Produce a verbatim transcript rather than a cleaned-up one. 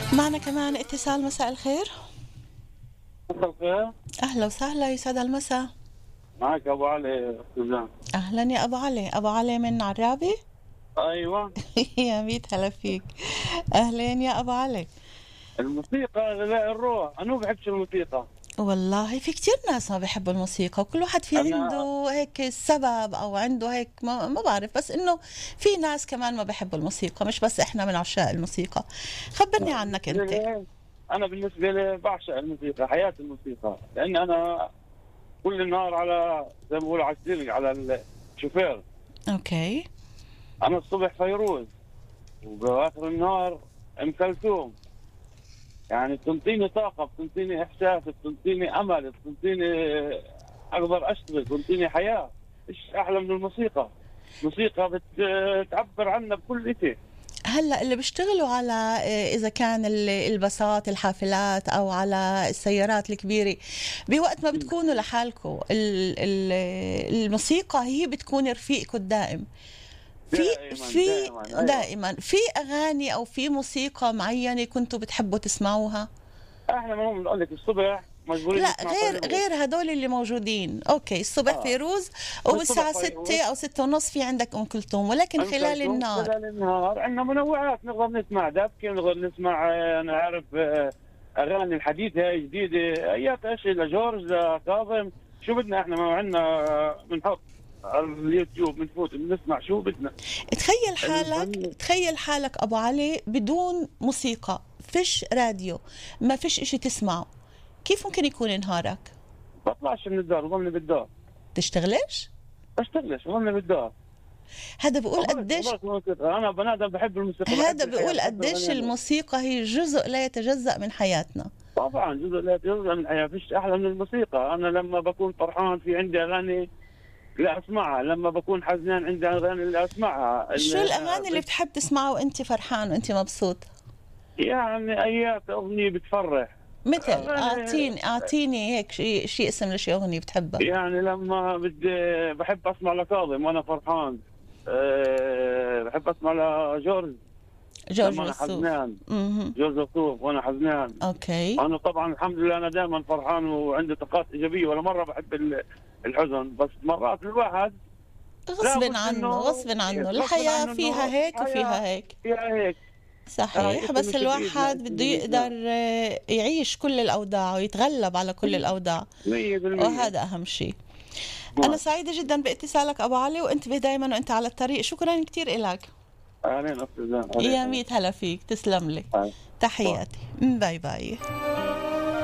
معنا كمان اتصال. مساء الخير. مساء الخير. أهلا وسهلا، يسعد المساء. معك أبو علي سوزان. أهلا يا أبو علي. أبو علي من عرابي. أيوة. يا ميت هلا فيك. أهلين يا أبو علي. الموسيقى غذاء الروح، أنا ما بحبش الموسيقى. والله في كتير ناس ما بيحبوا الموسيقى، وكل واحد في أنا عنده هيك السبب أو عنده هيك ما, ما بعرف، بس إنه في ناس كمان ما بيحبوا الموسيقى، مش بس إحنا من عشاق الموسيقى. خبرني عنك أنت. أنا بالنسبة لي بعشق الموسيقى، حياة الموسيقى، لأن أنا كل النهار على زي ما بقولوا على السلك، على الشوفير. أوكي. أنا الصبح فيروز وبآخر النهار أم كلثوم. يعني بتنطيني طاقة، بتنطيني إحساس، بتنطيني أمل، بتنطيني أقدر أشتغل، بتنطيني حياة. إيش أحلى من الموسيقى؟ الموسيقى بتعبر عنا بكل شيء. هلا اللي بيشتغلوا على آه، اذا كان ال- الباصات الحافلات او على السيارات الكبيره، بوقت ما بتكونوا لحالكم ال- ال- الموسيقى هي بتكون رفيقكم الدائم. في دائما في دائما أيوة. دائما في اغاني او في موسيقى معينه كنتوا بتحبوا تسمعوها؟ احنا ما بنقول لك الصبح مجبورين لا، نسمع غير فيروز. غير هدول اللي موجودين. اوكي، الصبح اه فيروز، الصبح وبالساعه فيروز، ستة او ستة ونص في عندك ام كلثوم، ولكن ام خلال كلثوم. النهار خلال النهار عندنا منوعات، نقدر نسمع دبكه، نقدر نسمع آه، انا عارف آه، اغاني الحديثه هاي جديده، ايات اشي لجورج لكاظم. شو بدنا احنا؟ ما عندنا آه، بنحط على اليوتيوب، بنفوت بنسمع شو بدنا. تخيل حالك الفن تخيل حالك أبو علي بدون موسيقى، فيش راديو، ما فيش إشي تسمعه، كيف ممكن يكون نهارك؟ بطلعش من الدار، بضلني بالدار. تشتغلش؟ بشتغلش، بضلني بالدار. هذا بقول خبرت قديش خبرت الموسيقى. انا بني ادم بحب الموسيقى، هذا بحب الحياه، بقول بحب قديش البني ادم. الموسيقى هي جزء لا يتجزأ من حياتنا. طبعا جزء لا يتجزأ من الحياة، فيش أحلى من الموسيقى. أنا لما بكون فرحان في عندي أغاني لا أسمعها، لما بكون حزنان عندي أغاني لا أسمعها. شو ال- الأغاني اللي بتحب تسمعها وأنت فرحان وأنت مبسوط؟ يعني أيات أغنية بتفرح. مثل أغاني أعطيني أعطيني هيك شيء شيء اسم لشي أغنية بتحبها. يعني لما بدي بحب أسمع لكاظم وأنا فرحان. أه بحب أسمع لجورج جورج لما أنا وسوف. حزنان. اها. جورج وسوف وأنا حزنان. أوكي. أنا طبعا الحمد لله أنا دائما فرحان وعندي طاقات إيجابية، ولا مرة بحب ال- الحزن، بس مرات الواحد غصب لابد عنه انه غصب عنه غصب الحياة عنه فيها انه هيك وفيها حياة هيك. فيها هيك. هاي صحيح، إشي بس مش بايدنا، الواحد إشي بده بايدنا. يقدر آه، يعيش كل الأوضاع ويتغلب على كل الأوضاع، مية بالمية. وهذا أهم شيء. أنا نعم. سعيدة جدا باتصالك أبو علي، وانتبه دايما وانت على الطريق. شكرا كتير إلك. اهلين استاذان. يا اهلين. ميت هلا فيك، تسلم لي. هاي. باي. تحياتي. باي باي.